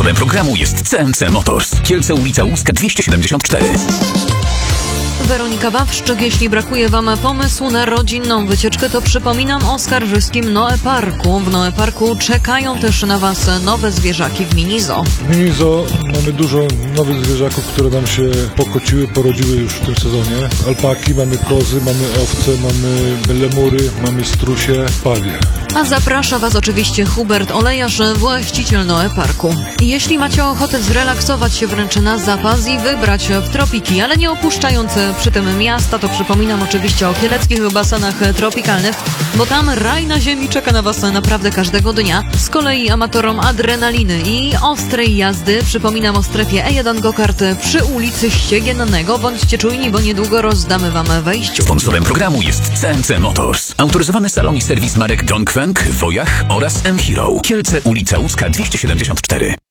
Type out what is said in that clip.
Sponsorem programu jest CMC Motors. Kielce, ulica Łuska 274. Weronika Wawrzyk. Jeśli brakuje Wam pomysłu na rodzinną wycieczkę, to przypominam o skarżyskim Noe Parku. W Noe Parku czekają też na Was nowe zwierzaki w Minizo. W Minizo mamy dużo nowych zwierzaków, które nam się pokociły, porodziły już w tym sezonie. Alpaki, mamy kozy, mamy owce, mamy lemury, mamy strusie, pawie. A zaprasza Was oczywiście Hubert Olejarz, właściciel Noe Parku. Jeśli macie ochotę zrelaksować się wręcz na zapas i wybrać w tropiki, ale nie opuszczając przy tym miasta, to przypominam oczywiście o kieleckich basenach tropikalnych, bo tam raj na ziemi czeka na Was naprawdę każdego dnia. Z kolei amatorom adrenaliny i ostrej jazdy przypominam o strefie E1 Go-Kart przy ulicy Ściegiennego. Bądźcie czujni, bo niedługo rozdamy Wam wejściu. Sponsorem programu jest CMC Motors. Autoryzowany salon i serwis marek Dongfeng, Wojach oraz M-Hero. Kielce, ulica Łuska 274.